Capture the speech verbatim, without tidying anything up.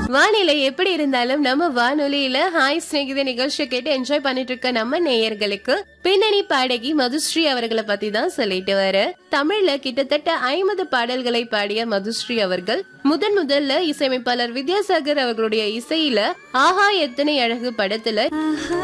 வானிலை எப்படி இருந்தாலும் நம்ம வானொலியில ஹாய் ஸ்நேகித நிகழ்ச்சியை கேட்டு என்ஜாய் பண்ணிட்டு இருக்க நம்ம நேயர்களுக்கு பின்னணி பாடகி மதுஸ்ரீ அவர்களை பத்தி தான் சொல்லிட்டு வர. தமிழ்ல கிட்டத்தட்ட ஐம்பது பாடல்களை பாடிய மதுஸ்ரீ அவர்கள் முதன் முதல்ல இசையமைப்பாளர் வித்யாசாகர் அவர்களுடைய இசையில ஆஹா எத்தனை அழகு படத்துல